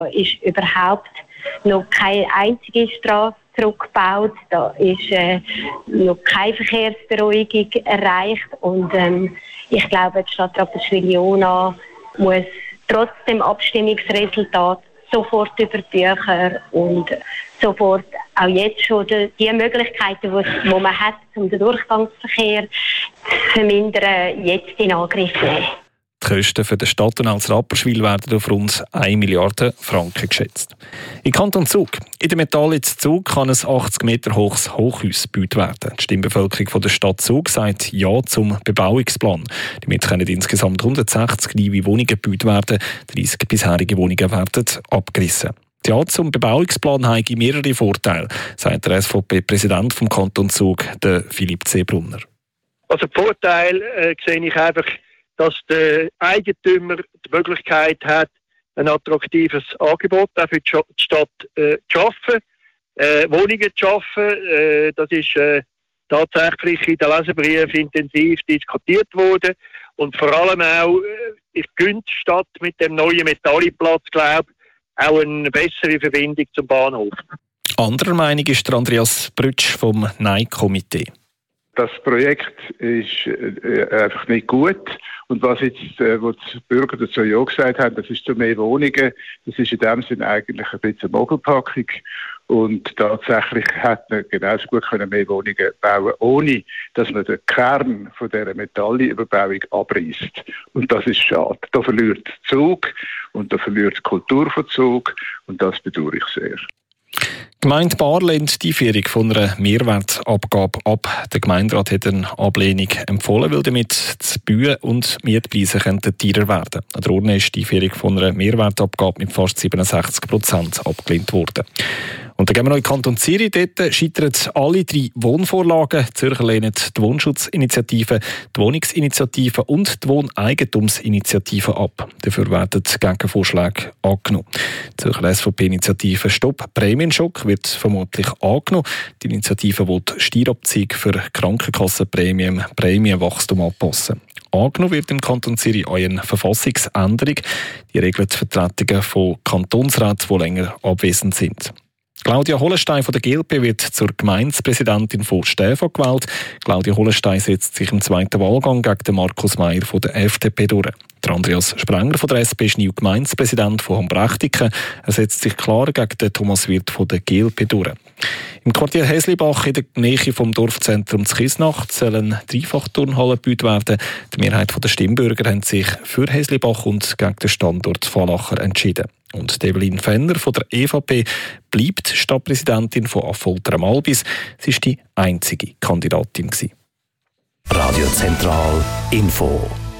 Ist überhaupt noch keine einzige Straße zurückgebaut. Da ist noch keine Verkehrsberuhigung erreicht. Und ich glaube, die Stadt Rapperswil-Jona muss trotz dem Abstimmungsresultat sofort über die Bücher und sofort auch jetzt schon die Möglichkeiten, die man hat, um den Durchgangsverkehr zu vermindern, jetzt in Angriff nehmen. Die Kosten für den Stadtteil Rapperswil werden auf rund 1 Milliarde Franken geschätzt. Im Kanton Zug. In der Metallitz Zug kann ein 80 Meter hohes Hochhaus gebaut werden. Die Stimmbevölkerung der Stadt Zug sagt Ja zum Bebauungsplan. Damit können insgesamt 160 neue Wohnungen gebaut werden. 30 bisherige Wohnungen werden abgerissen. Ja zum Bebauungsplan habe mehrere Vorteile, sagt der SVP-Präsident vom Kanton Zug, der Philipp C. Brunner. Also der Vorteil sehe ich einfach, dass der Eigentümer die Möglichkeit hat, ein attraktives Angebot auch für die Stadt zu schaffen, Wohnungen zu schaffen. Das ist tatsächlich in den Leserbriefen intensiv diskutiert worden. Und vor allem auch gönnt die Stadt mit dem neuen Metalliplatz, glaube ich, auch eine bessere Verbindung zum Bahnhof. Anderer Meinung ist der Andreas Brütsch vom Nein-Komitee. Das Projekt ist einfach nicht gut. Und was jetzt wo die Bürger dazu ja gesagt haben, das ist zu mehr Wohnungen, das ist in dem Sinne eigentlich ein bisschen eine Mogelpackung. Und tatsächlich hätte man genauso gut mehr Wohnungen bauen, ohne dass man den Kern von dieser Metallüberbauung abreißt. Und das ist schade. Da verliert der Zug und da verliert die Kultur von Zug und das bedauere ich sehr. Die Gemeinde Baar lehnt die Einführung von einer Mehrwertabgabe ab. Der Gemeinderat hat eine Ablehnung empfohlen, weil damit die Bühne und Mietpreise teurer werden. An der Urne ist die Einführung von einer Mehrwertabgabe mit fast 67% abgelehnt worden. Und dann gehen wir noch in den Kanton Zürich. Dort scheitern alle 3 Wohnvorlagen. Die Zürcher lehnen die Wohnschutzinitiative, die Wohnungsinitiative und die Wohneigentumsinitiative ab. Dafür werden die Gegenvorschläge angenommen. Die Zürcher SVP-Initiative Stopp Prämienschock wird vermutlich angenommen. Die Initiative will Steuerabzug für Krankenkassenprämien im Prämienwachstum anpassen. Angenommen wird im Kanton Zürich auch eine Verfassungsänderung. Die regelt die Vertretungen von Kantonsräten, die länger abwesend sind. Claudia Hollenstein von der GLP wird zur Gemeindepräsidentin von Stäfa gewählt. Claudia Hollenstein setzt sich im zweiten Wahlgang gegen den Markus Meier von der FDP durch. Der Andreas Sprenger von der SP ist neuer Gemeindepräsident von Hombrechtiken. Er setzt sich klar gegen den Thomas Wirth von der GLP durch. Im Quartier Häslibach in der Nähe vom Dorfzentrum Kisnacht sollen 3-fach-Turnhallen gebaut werden. Die Mehrheit der Stimmbürger haben sich für Häslibach und gegen den Standort Fallacher entschieden. Und Evelyn Fenner von der EVP bleibt Stadtpräsidentin von Affoltern-Malbis. Sie war die einzige Kandidatin. Radio Zentral Info.